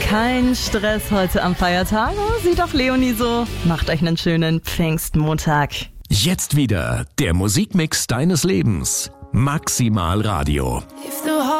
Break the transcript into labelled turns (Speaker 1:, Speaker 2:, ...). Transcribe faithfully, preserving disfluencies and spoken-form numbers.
Speaker 1: Kein Stress heute am Feiertag. Oh, sieht doch Leonie so. Macht euch einen schönen Pfingstmontag.
Speaker 2: Jetzt wieder der Musikmix deines Lebens. Maximal Radio.
Speaker 3: If the